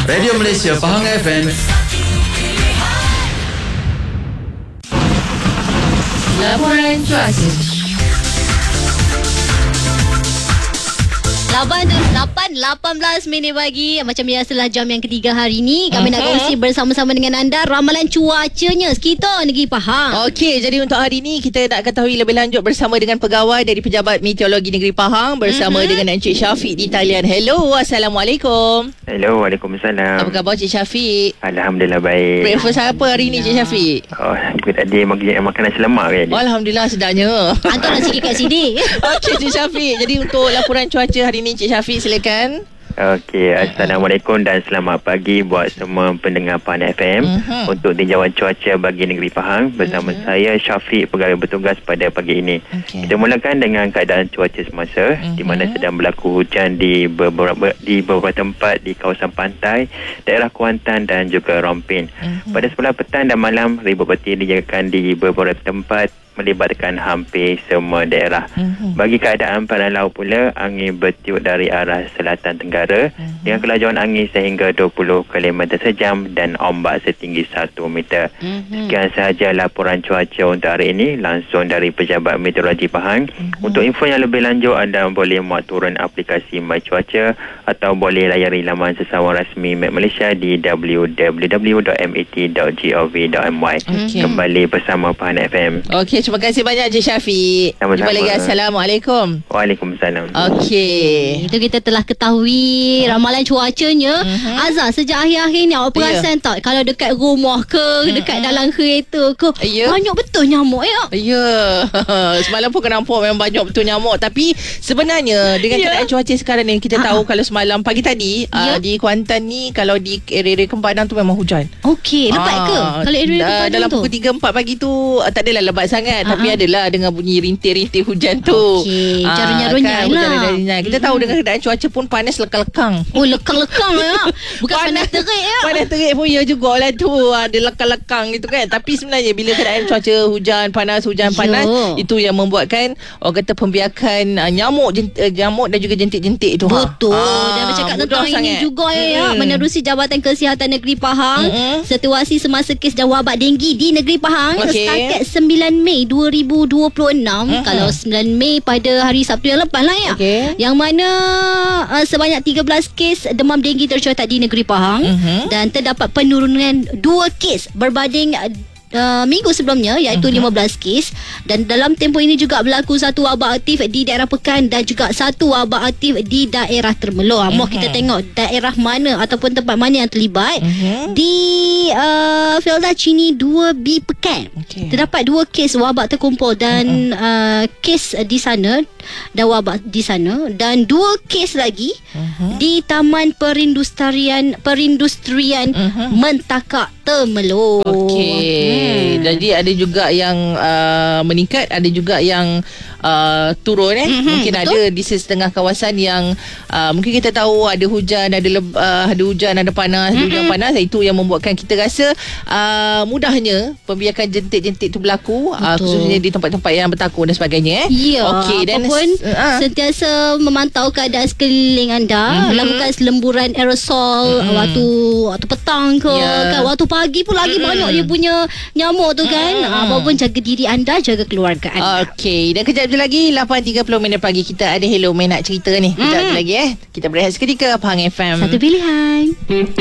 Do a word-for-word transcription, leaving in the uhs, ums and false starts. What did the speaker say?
Radio Malaysia Pahang F M. Laporan cuaca. lapan, lapan belas minit pagi. Macam biasalah jam yang ketiga hari ni kami uh-huh. nak kongsi bersama-sama dengan anda ramalan cuacanya sekitar negeri Pahang. Okey, jadi untuk hari ni kita nak ketahui lebih lanjut bersama dengan pegawai dari Pejabat Meteorologi Negeri Pahang bersama uh-huh. dengan Encik Syafiq di talian. Hello, Assalamualaikum. Hello, Waalaikumsalam. Apa khabar Cik Syafiq? Alhamdulillah baik. Breakfast apa hari ni Cik Syafiq? Oh, aku tadi makan makanan selemak kan. Oh, Alhamdulillah sedapnya. Hantar nak sikit kat sini. Okey Cik Syafiq, jadi untuk laporan cuaca hari ni Cik Syafiq silakan. Okey, Assalamualaikum dan selamat pagi buat semua pendengar Pahang F M uh-huh. untuk tinjauan cuaca bagi negeri Pahang bersama uh-huh. saya Syafiq, pegawai bertugas pada pagi ini. Okay. Kita mulakan dengan keadaan cuaca semasa uh-huh. di mana sedang berlaku hujan di beberapa di beberapa tempat di kawasan pantai, daerah Kuantan dan juga Rompin. Uh-huh. Pada sebelah petang dan malam, ribut petir dijangkakan di beberapa tempat melibatkan hampir semua daerah. Mm-hmm. Bagi keadaan padan laut pula, angin bertiup dari arah selatan tenggara mm-hmm. dengan kelajuan angin sehingga dua puluh kilometer sejam dan ombak setinggi satu meter. Mm-hmm. Sekian sahaja laporan cuaca untuk hari ini langsung dari Pejabat Meteorologi Pahang. Mm-hmm. Untuk info yang lebih lanjut, anda boleh muat turun aplikasi My Cuaca atau boleh layari laman sesawang rasmi Met Malaysia di w w w dot met dot gov dot my. Okay. Kembali bersama Pahang F M. Okey, terima kasih banyak Cik Syafiq. Jumpa lagi. Assalamualaikum. Waalaikumsalam. Okey. Itu kita telah ketahui ramalan cuacanya. Uh-huh. Azhar, sejak akhir-akhir ni awak perasan yeah. tak kalau dekat rumah ke, uh-huh. dekat dalam kereta ke, yeah. banyak betul nyamuk ya? Ya. Yeah. Semalam pun kena nampak memang banyak betul nyamuk. Tapi sebenarnya dengan yeah. keadaan cuaca sekarang ni kita uh-huh. tahu kalau semalam pagi tadi yeah. uh, di Kuantan ni, kalau di area-area Kempadan tu memang hujan. Okey, lebat uh, ke? Kalau area uh, Kempadan dalam tu? Pukul tiga empat pagi tu uh, tak adalah lebat sangat. Uh-huh. Tapi adalah dengan bunyi rintik-rintik hujan tu. Okey, jarunya-runyai kan, lah. Kita tahu dengan keadaan cuaca pun panas lekang-lekang. Oh, lekang-lekang ya. Bukan panas, panas terik ya. Panas terik pun ya jugalah tu. Ada lekang-lekang gitu kan. Tapi sebenarnya bila keadaan cuaca hujan panas, hujan Yo. panas, itu yang membuatkan orang kata pembiakan uh, nyamuk jent, uh, nyamuk dan juga jentik-jentik tu. Betul. Ha. Dan bercakap tentang ini sangat. juga ya, hmm. ya. Menerusi Jabatan Kesihatan Negeri Pahang, hmm. situasi semasa kes dan wabak denggi di Negeri Pahang okay. setakat sembilan Mei dua ribu dua puluh enam. Uh-huh. Kalau sembilan Mei pada hari Sabtu yang lepas lah ya. Okay. Yang mana uh, sebanyak tiga belas kes demam denggi tercatat di Negeri Pahang. Uh-huh. Dan terdapat penurunan dua kes berbanding uh, Uh, minggu sebelumnya, iaitu uh-huh. lima belas kes. Dan dalam tempoh ini juga berlaku satu wabak aktif di daerah Pekan dan juga satu wabak aktif di daerah Termelor. uh-huh. Mau kita tengok daerah mana ataupun tempat mana yang terlibat. uh-huh. Di uh, Felda Cini dua B Pekan, okay. terdapat dua kes wabak terkumpul dan uh-huh. uh, kes di sana dan wabak di sana, dan dua kes lagi uh-huh. di Taman Perindustrian Perindustrian uh-huh. Mentakak Termelor. Okey. Hmm. Jadi ada juga yang uh, meningkat, ada juga yang uh, turun eh. Mm-hmm, mungkin betul? Ada di setengah kawasan yang uh, mungkin kita tahu ada hujan, ada leb, uh, ada hujan, ada panas, mm-hmm. ada hujan panas. Itu yang membuatkan kita rasa uh, mudahnya pembiakan jentik-jentik itu berlaku, uh, khususnya di tempat-tempat yang bertakun dan sebagainya eh. Ya, okay, dan apapun uh, sentiasa memantau keadaan sekeliling anda, mm-hmm. lakukan selemburan aerosol mm-hmm. waktu waktu petang ke, yeah. kan, waktu pagi pun lagi mm-hmm. banyak dia punya nyamuk tu kan. Mm-hmm. Apapun jaga diri anda, jaga keluarga anda. Okey, dan kejap je lagi lapan tiga puluh minit pagi kita ada Hello Main nak cerita ni. Kejap mm-hmm. je lagi eh. Kita berehat seketika. Pahang F M, satu pilihan.